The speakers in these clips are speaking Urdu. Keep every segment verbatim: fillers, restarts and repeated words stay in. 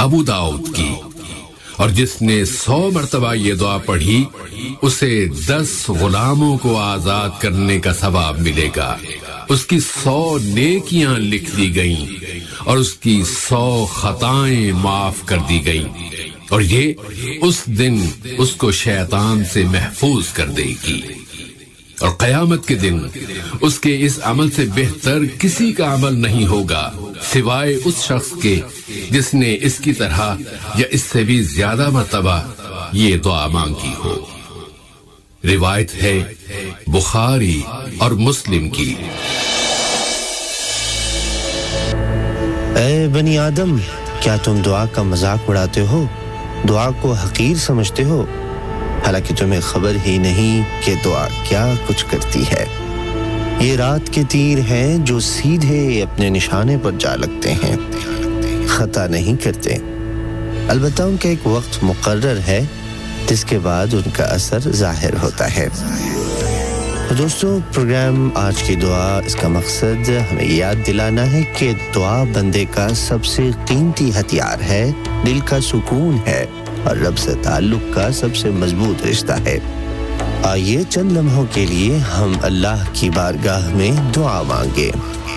अबू दाऊद की, और जिसने सौ मर्तबा ये दुआ पढ़ी उसे दस गुलामों को आजाद करने का सवाब मिलेगा। उसकी सौ नेकियां लिख दी गईं और उसकी सौ खताएं माफ कर दी गईं, और ये उस दिन उसको शैतान से महफूज कर देगी। और क़यामत के दिन उसके इस अमल से बेहतर किसी का अमल नहीं होगा सिवाय उस शख्स के जिसने इसकी तरह या इससे भी ज्यादा मर्तबा ये दुआ मांगी हो। रिवायत है बुखारी और मुस्लिम की। ऐ बनी आदम, क्या तुम दुआ का मजाक उड़ाते हो, दुआ को हकीर समझते हो, हालांकि तुम्हें खबर ही नहीं कि दुआ क्या कुछ करती है। ये रात के तीर हैं जो सीधे अपने निशाने पर जा लगते हैं, खता नहीं करते। अलबत्ता उनका एक वक्त मुकर्रर है जिसके बाद उनका असर जाहिर होता है। तो दोस्तों, प्रोग्राम आज की दुआ, इसका मकसद हमें याद दिलाना है कि दुआ बंदे का सबसे कीमती हथियार है, दिल का सुकून है और रब से ताल्लुक का सबसे मजबूत रिश्ता है। आइए चंद लम्हों के लिए हम अल्लाह की बारगाह में दुआ मांगे।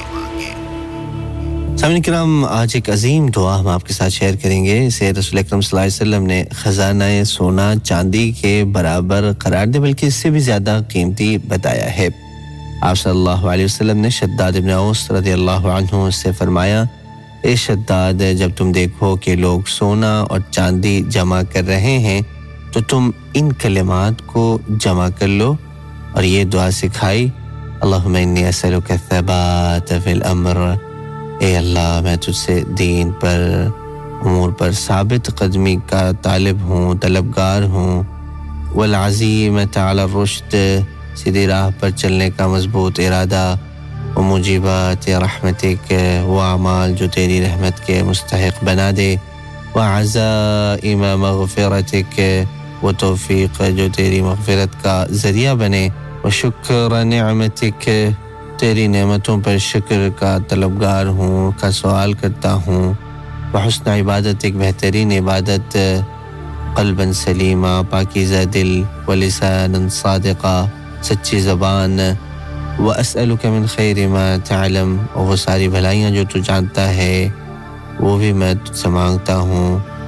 सामने किराम, आज एक अजीम दुआ हम आपके साथ शेयर करेंगे। इसे रसूल अकरम सल्लल्लाहु अलैहि वसल्लम ने खजाना सोना चांदी के बराबर करार दे, बल्कि इससे भी ज्यादा कीमती बताया है। आप सल्लल्लाहु अलैहि वसल्लम ने शद्दाद इब्न औस रदियल्लाहु अन्हु से फरमाया, ए शद्दाद, जब तुम देखो कि लोग सोना और चांदी जमा कर रहे हैं तो तुम इन कलिमात को जमा कर लो और ये दुआ सिखाई, अल्लाहुम्मा इन्नी असअलुका थबात फिल अम्र, ए अल्लाह, मैं तुझसे दीन पर, उमूर पर साबित कदमी का तालिब हूँ, तलबगार हूँ, वल अज़ीमत अला रुश्द, सीधी राह पर चलने का मजबूत इरादा, व मुजीबात रहमतिक, वो अमाल जो तेरी रहमत के मुस्तहिक बना दे, व अज़ाइम मग़फ़िरतिक, वो तौफ़ीक़ जो तेरी मग़फ़िरत का ज़रिया बने, व शुक्र निअमतिक, तेरी नेमतों पर शुक्र का तलबगार हूँ, का सवाल करता हूँ, व हुस्न इबादत, एक बेहतरीन इबादत, क़ल्बन सलीमा, पाकीज़ा दिल, व लिसानन सादिक़ा, सच्ची ज़बान, व अस्अलुका मिन खैरि मा तअलम, और वो सारी भलाइयाँ जो तू जानता है वो भी मैं तुझसे मांगता हूँ,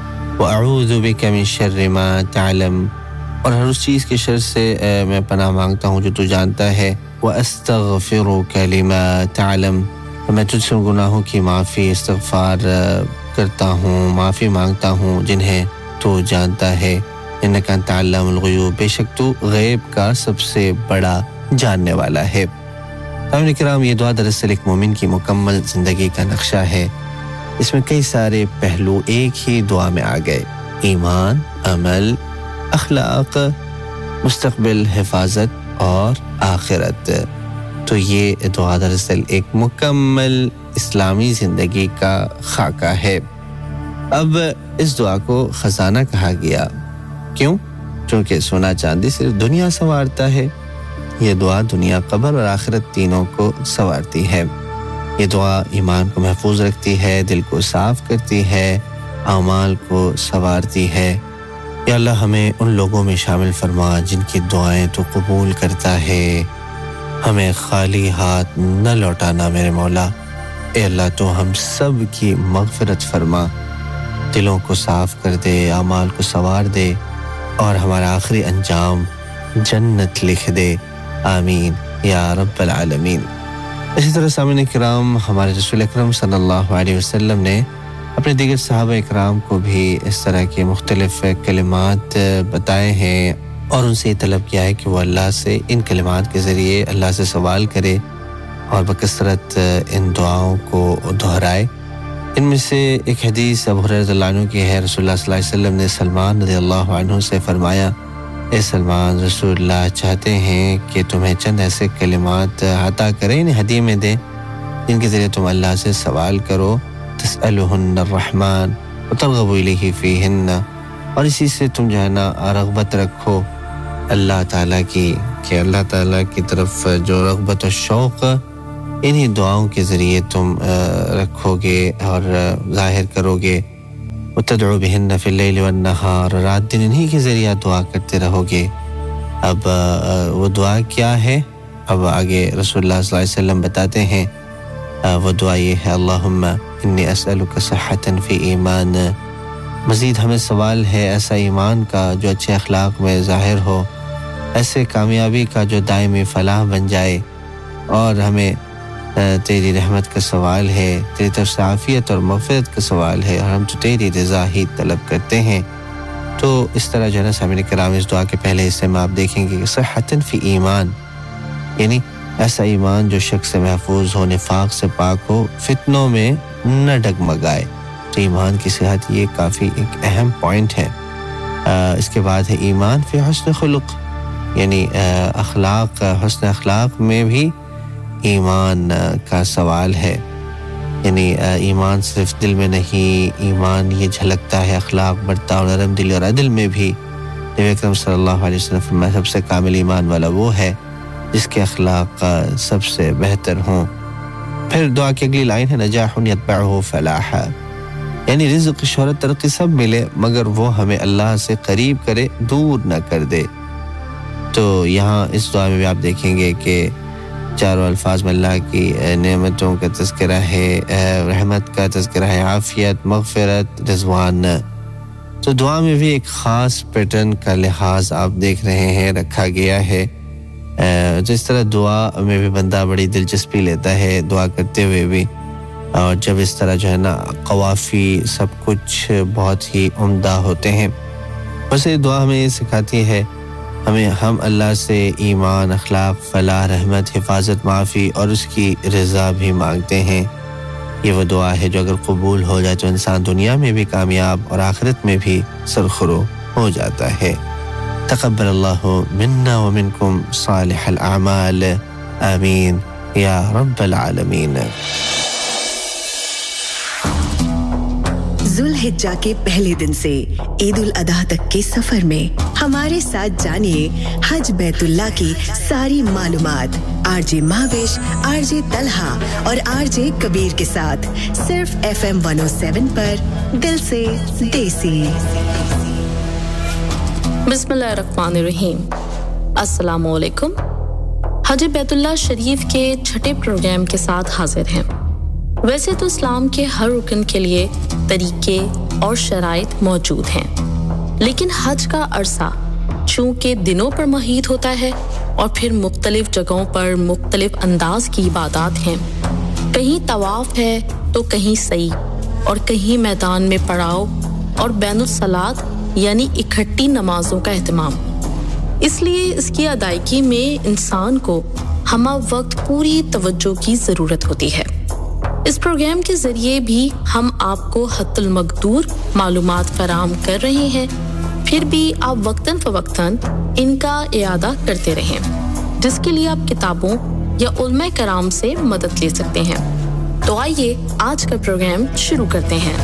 व अऊज़ु बिका मिन शर्रि मा तअलम, और हर उस चीज़ के शर से मैं पनाह मांगता हूँ जो तू जानता है, व अस्तग़फ़िरुका लिमा तअलम, मैं तुझसे गुनाहों की माफ़ी इस्तग़फ़ार करता हूँ, माफ़ी मांगता हूँ जिन्हें तू जानता है, इन्नका अंता अल्लामुल ग़ुयूब, बेशक तू ग़ैब का सबसे बड़ा जानने वाला है। सामने किराम, ये दुआ दरअसल एक मोमिन की मुकम्मल ज़िंदगी का नक्शा है। इसमें कई सारे पहलू एक ही दुआ में आ गए, ईमान, अमल, अखलाक, मुस्तक़बिल, हिफाजत और आखिरत। तो ये दुआ दरअसल एक मुकम्मल इस्लामी ज़िंदगी का खाका है। अब इस दुआ को ख़जाना कहा गया, क्यों? क्योंकि सोना चांदी सिर्फ दुनिया संवारता है, ये दुआ दुनिया, कब्र और आखिरत तीनों को संवारती है। ये दुआ ईमान को महफूज रखती है, दिल को साफ करती है, आमाल को संवारती है। या अल्लाह, हमें उन लोगों में शामिल फरमा जिनकी दुआएं तो कबूल करता है, हमें खाली हाथ न लौटाना मेरे मौला। ए अल्लाह, तो हम सब की मग़फ़िरत फरमा, दिलों को साफ कर दे, आमाल को संवार दे और हमारा आखिरी अंजाम जन्नत लिख दे, आमीन या रब्बल आलमीन। इसी तरह सामने किराम, हमारे रसूल अकरम सल्लल्लाहु अलैहि वसल्लम ने अपने दीगर सहाबा इकराम को भी इस तरह के मुख्तलिफ कलिमात बताए हैं और उनसे ये तलब किया है कि वो अल्लाह से इन कलिमात के ज़रिए अल्लाह से सवाल करे और बकसरत इन दुआओं को दोहराए। इनमें से एक हदीस अबू हुरैरा रज़ियल्लाहु अन्हु की है। रसूलुल्लाह सल्लल्लाहु अलैहि वसल्लम ने सलमान रज़ियल्लाहु अन्हु से फरमाया, ए सलमान, रसूलुल्लाह चाहते हैं कि तुम्हें चंद ऐसे कलिमात अता करें, इन्हें हदीये में दें, जिनके ज़रिए तुम अल्लाह से सवाल करो, तसअलुहुन्नर रहमान व तरगबु इलैहि फ़ीहिन्ना, और इसी से तुम जो है ना रग़बत रखो अल्लाह ताला की, कि अल्लाह ताला की तरफ जो रग़बत और शौक़ इन्हीं दुआओं के ज़रिए तुम रखोगे और ज़ाहिर करोगे। व وتدعو بهن في الليل والنهار, رات دن انہی کے ذریعہ دعا کرتے رہو گے. اب وہ دعا کیا ہے؟ اب آگے رسول اللہ صلی اللہ علیہ وسلم بتاتے ہیں وہ دعا یہ ہے, اللہم انی اسألک صحة فی ایمان. مزید ہمیں سوال ہے ایسا ایمان کا جو اچھے اخلاق میں ظاہر ہو, ایسے کامیابی کا جو دائمی فلاح بن جائے, اور ہمیں تیری رحمت کا سوال ہے, تیری طرف سے عافیت اور مغفرت کا سوال ہے, اور ہم تو تیری رضا ہی طلب کرتے ہیں. تو اس طرح جو ہے نا سامعین کرام, اس دعا کے پہلے حصے میں آپ دیکھیں گے کہ صحۃ فی ایمان, یعنی ایسا ایمان جو شک سے محفوظ ہو, نفاق سے پاک ہو, فتنوں میں نہ ڈگمگائے. تو ایمان کی صحت یہ کافی ایک اہم پوائنٹ ہے. اس کے بعد ہے ایمان فی حسن خلق, یعنی اخلاق, حسن اخلاق میں بھی ایمان کا سوال ہے. یعنی ایمان صرف دل میں نہیں, ایمان یہ جھلکتا ہے اخلاق, برتاؤ, نرم دلی اور عدل میں بھی. نبی اکرم صلی اللہ علیہ وسلم فرمایا سب سے کامل ایمان والا وہ ہے جس کے اخلاق سب سے بہتر ہوں. پھر دعا کی اگلی لائن ہے نجاح یتبعہ فلاح, یعنی رزق, شہرت, ترقی سب ملے مگر وہ ہمیں اللہ سے قریب کرے, دور نہ کر دے. تو یہاں اس دعا میں بھی آپ دیکھیں گے کہ چاروں الفاظ میں اللہ کی نعمتوں کا تذکرہ ہے, رحمت کا تذکرہ ہے, عافیت, مغفرت, رضوان. تو دعا میں بھی ایک خاص پیٹرن کا لحاظ آپ دیکھ رہے ہیں رکھا گیا ہے. جس طرح دعا میں بھی بندہ بڑی دلچسپی لیتا ہے دعا کرتے ہوئے بھی, اور جب اس طرح جو ہے نا قوافی سب کچھ بہت ہی عمدہ ہوتے ہیں. بس یہ دعا ہمیں یہ سکھاتی ہے, ہمیں ہم اللہ سے ایمان, اخلاق, فلاح, رحمت, حفاظت, معافی اور اس کی رضا بھی مانگتے ہیں. یہ وہ دعا ہے جو اگر قبول ہو جائے تو انسان دنیا میں بھی کامیاب اور آخرت میں بھی سرخرو ہو جاتا ہے. تقبل اللہ منا ومنکم صالح الاعمال, آمین یا رب العالمین. ذوالحجہ کے پہلے دن سے عید الاضحیٰ تک کے سفر میں ہمارے ساتھ جانیے حج بیت اللہ کی ساری معلومات R J Mehwish, R J Talha اور آر جے کبیر کے ساتھ صرف ایف ایم ون او سیون پر دل سے دیسی. بسم اللہ الرحمن الرحیم. السلام علیکم. حج بیت اللہ شریف کے چھٹے پروگرام کے ساتھ حاضر ہیں. ویسے تو اسلام کے ہر رکن کے لیے طریقے اور شرائط موجود ہیں, لیکن حج کا عرصہ چونکہ دنوں پر محیط ہوتا ہے اور پھر مختلف جگہوں پر مختلف انداز کی عبادات ہیں. کہیں طواف ہے تو کہیں سعی, اور کہیں میدان میں پڑاؤ اور بین الصلاۃ یعنی اکٹھی نمازوں کا اہتمام. اس لیے اس کی ادائیگی میں انسان کو ہمہ وقت پوری توجہ کی ضرورت ہوتی ہے. اس پروگرام کے ذریعے بھی ہم آپ کو حتی المقدور معلومات فراہم کر رہے ہیں, پھر بھی آپ وقتاً فوقتاً ان کا اعادہ کرتے رہیں, جس کے لیے آپ کتابوں یا علماء کرام سے مدد لے سکتے ہیں. تو آئیے آج کا پروگرام شروع کرتے ہیں.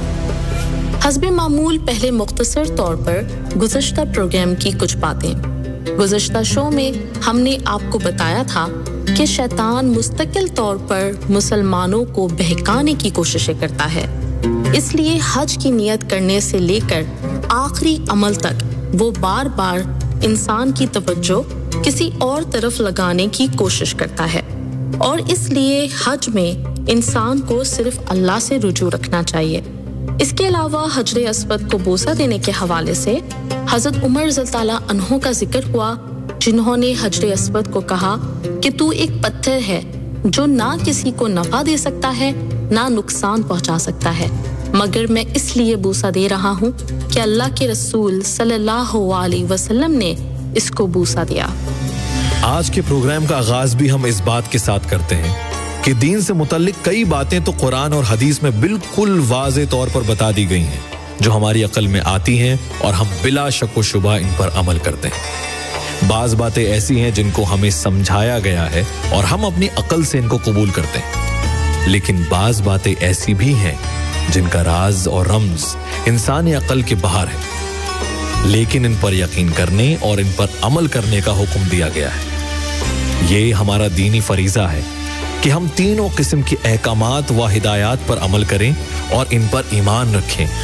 حسب معمول پہلے مختصر طور پر گزشتہ پروگرام کی کچھ باتیں. گزشتہ شو میں ہم نے آپ کو بتایا تھا کہ شیطان مستقل طور پر مسلمانوں کو بہکانے کی کوششیں کرتا ہے. اس لیے حج کی نیت کرنے سے لے کر آخری عمل تک وہ بار بار انسان کی توجہ کسی اور طرف لگانے کی کوشش کرتا ہے, اور اس لیے حج میں انسان کو صرف اللہ سے رجوع رکھنا چاہیے. اس کے علاوہ حجر اسود کو بوسہ دینے کے حوالے سے حضرت عمر رضی اللہ عنہ کا ذکر ہوا, جنہوں نے حجر اسود کو کہا کہ تو ایک پتھر ہے جو نہ کسی کو نفع دے سکتا ہے نہ نقصان پہنچا سکتا ہے, مگر میں اس لیے بوسہ دے رہا ہوں کہ اللہ کے رسول صلی اللہ علیہ وسلم نے اس کو بوسہ دیا. آج کے پروگرام کا آغاز بھی ہم اس بات کے ساتھ کرتے ہیں کہ دین سے متعلق کئی باتیں تو قرآن اور حدیث میں بالکل واضح طور پر بتا دی گئی ہیں, جو ہماری عقل میں آتی ہیں اور ہم بلا شک و شبہ ان پر عمل کرتے ہیں. بعض باتیں ایسی ہیں جن کو ہمیں سمجھایا گیا ہے اور ہم اپنی عقل سے ان کو قبول کرتے ہیں, لیکن بعض باتیں ایسی بھی ہیں جن کا راز اور رمز انسانی عقل کے باہر ہے, لیکن ان پر یقین کرنے اور ان پر عمل کرنے کا حکم دیا گیا ہے. یہ ہمارا دینی فریضہ ہے کہ ہم تینوں قسم کی احکامات و ہدایات پر عمل کریں اور ان پر ایمان رکھیں.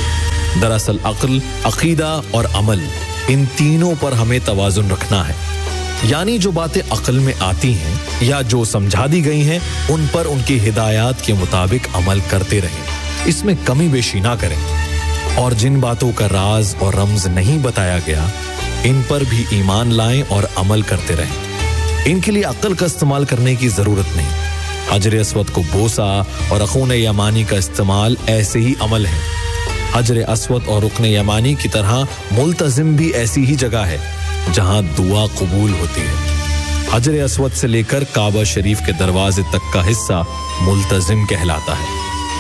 دراصل عقل، عقیدہ اور عمل ان تینوں پر ہمیں توازن رکھنا ہے، یعنی جو باتیں عقل میں آتی ہیں یا جو سمجھا دی گئی ہیں ان پر ان کی ہدایات کے مطابق عمل کرتے رہیں، اس میں کمی بیشی نہ کریں، اور جن باتوں کا راز اور رمز نہیں بتایا گیا ان پر بھی ایمان لائیں اور عمل کرتے رہیں۔ ان کے لیے عقل کا استعمال کرنے کی ضرورت نہیں۔ حجر اسود کو بوسا اور رکن یمانی کا استعمال ایسے ہی عمل ہے۔ حجر اسود اور رکن یمانی کی طرح ملتزم بھی ایسی ہی جگہ ہے جہاں دعا قبول ہوتی ہے۔ حجر اسود سے لے کر کعبہ شریف کے دروازے تک کا حصہ ملتزم کہلاتا ہے۔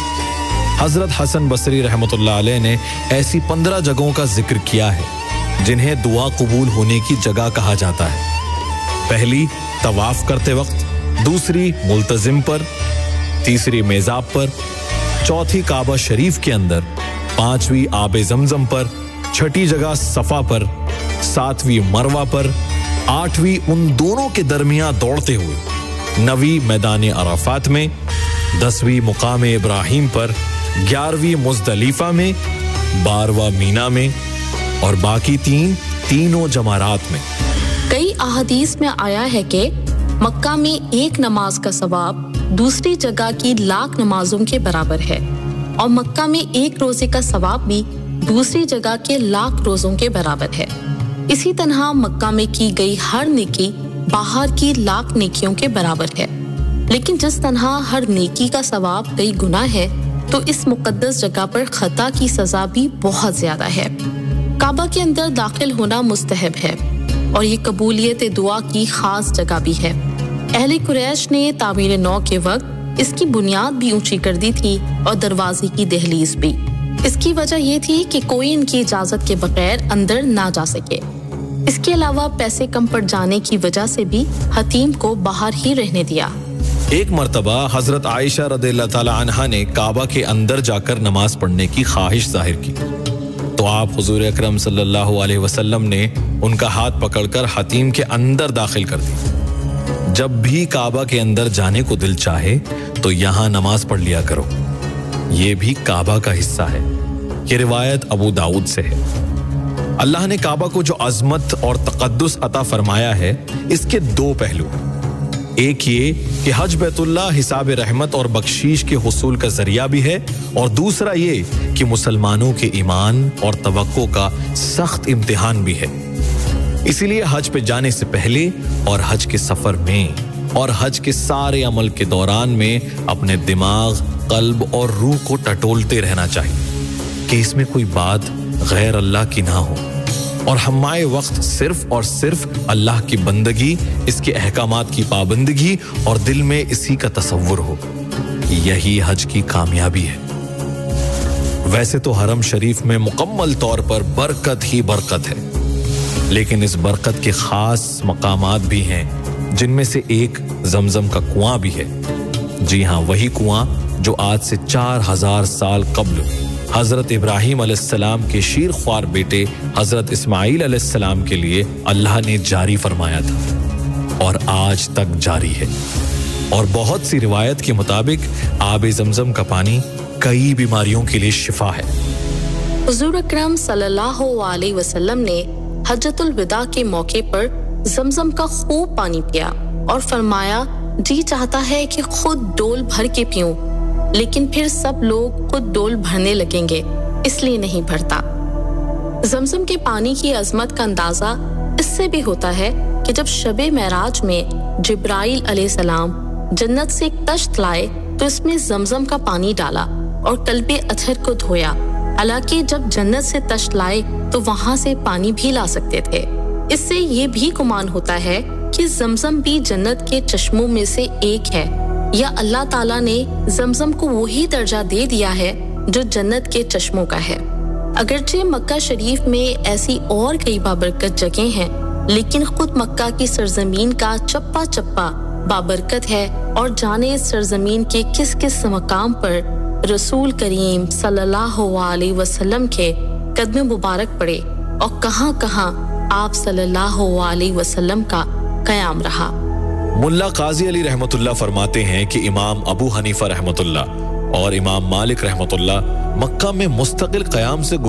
حضرت حسن بصری رحمۃ اللہ علیہ نے ایسی پندرہ جگہوں کا ذکر کیا ہے جنہیں دعا قبول ہونے کی جگہ کہا جاتا ہے۔ پہلی طواف کرتے وقت، دوسری ملتزم پر، تیسری میزاب پر، چوتھی کعبہ شریف کے اندر، پانچویں آب زمزم پر، چھٹی جگہ صفا پر، ساتویں مروہ پر، آٹھویں ان دونوں کے درمیان دوڑتے ہوئے، نویں میدان عرفات میں، دسویں مقام ابراہیم پر، گیارہویں مزدلفہ میں، بارہواں مینا میں، اور باقی تین تینوں جمرات میں۔ کئی احادیث میں آیا ہے کہ مکہ میں ایک نماز کا ثواب دوسری جگہ کی لاکھ نمازوں کے برابر ہے، اور مکہ میں ایک روزے کا ثواب بھی دوسری جگہ کے لاکھ روزوں کے برابر ہے۔ اسی طرح مکہ میں کی گئی ہر نیکی باہر کی لاکھ نیکیوں کے برابر ہے، لیکن جس طرح ہر نیکی کا ثواب کئی گنا ہے تو اس مقدس جگہ پر خطا کی سزا بھی بہت زیادہ ہے۔ کعبہ کے اندر داخل ہونا مستحب ہے اور یہ قبولیت دعا کی خاص جگہ بھی ہے۔ اہل قریش نے تعمیر نو کے وقت اس کی بنیاد بھی اونچی کر دی تھی اور دروازے کی دہلیز بھی۔ اس کی وجہ یہ تھی کہ کوئی ان کی اجازت کے بغیر اندر نہ جا سکے۔ اس کے علاوہ پیسے کم پڑ جانے کی وجہ سے بھی حتیم کو باہر ہی رہنے دیا۔ ایک مرتبہ حضرت عائشہ رضی اللہ تعالی عنہا نے کعبہ کے اندر جا کر نماز پڑھنے کی خواہش ظاہر کی تو آپ حضور اکرم صلی اللہ علیہ وسلم نے ان کا ہاتھ پکڑ کر حتیم کے اندر داخل کر دی۔ جب بھی کعبہ کے اندر جانے کو دل چاہے تو یہاں نماز پڑھ لیا کرو، یہ بھی کعبہ کا حصہ ہے۔ یہ روایت ابو داؤد سے ہے۔ اللہ نے کعبہ کو جو عظمت اور تقدس عطا فرمایا ہے اس کے دو پہلو، ایک یہ کہ حج بیت اللہ حساب رحمت اور بخشیش کے حصول کا ذریعہ بھی ہے، اور دوسرا یہ کہ مسلمانوں کے ایمان اور توقع کا سخت امتحان بھی ہے۔ اسی لیے حج پہ جانے سے پہلے اور حج کے سفر میں اور حج کے سارے عمل کے دوران میں اپنے دماغ، قلب اور روح کو ٹٹولتے رہنا چاہیے کہ اس میں کوئی بات غیر اللہ کی نہ ہو، اور ہمائے وقت صرف اور صرف اللہ کی بندگی، اس کے احکامات کی پابندگی اور دل میں اسی کا تصور ہو۔ یہی حج کی کامیابی ہے۔ ویسے تو حرم شریف میں مکمل طور پر برکت ہی برکت ہے، لیکن اس برکت کے خاص مقامات بھی ہیں جن میں سے ایک زمزم کا کنواں بھی ہے۔ جی ہاں، وہی کنواں جو آج سے چار ہزار سال قبل حضرت ابراہیم علیہ السلام کے شیر خوار بیٹے حضرت اسماعیل علیہ السلام کے لیے اللہ نے جاری فرمایا تھا اور آج تک جاری ہے۔ اور بہت سی روایت کے مطابق آب زمزم کا پانی کئی بیماریوں کے لیے شفا ہے۔ حضور اکرم صلی اللہ علیہ وسلم نے حجۃ الوداع کے موقع پر زمزم کا خوب پانی پیا اور فرمایا، جی چاہتا ہے کہ خود ڈول بھر کے پیوں، لیکن پھر سب لوگ خود ڈول بھرنے لگیں گے، اس لیے نہیں بھرتا۔ زمزم کے پانی کی عظمت کا اندازہ اس سے بھی ہوتا ہے کہ جب شب معراج میں جبرائیل علیہ السلام جنت سے ایک تشت لائے تو اس میں زمزم کا پانی ڈالا اور قلب اطہر کو دھویا، حالانکہ جب جنت سے تشت لائے تو وہاں سے پانی بھی لا سکتے تھے۔ اس سے یہ بھی گمان ہوتا ہے کہ زمزم بھی جنت کے چشموں میں سے ایک ہے، یا اللہ تعالیٰ نے زمزم کو وہی درجہ دے دیا ہے جو جنت کے چشموں کا ہے۔ اگرچہ مکہ شریف میں ایسی اور کئی بابرکت جگہیں ہیں، لیکن خود مکہ کی سرزمین کا چپا چپا بابرکت ہے، اور جانے سرزمین کے کس کس مقام پر رسول کریم صلی اللہ علیہ وسلم کے قدم مبارک پڑے اور کہاں کہاں آپ صلی اللہ علیہ وسلم کا قیام رہا۔ ملا قاضی علی رحمت اللہ فرماتے ہیں کہ امام ابو حنیفہ رحمت اللہ اور امام مالک رحمت اللہ مکہ میں مستقل قیام سے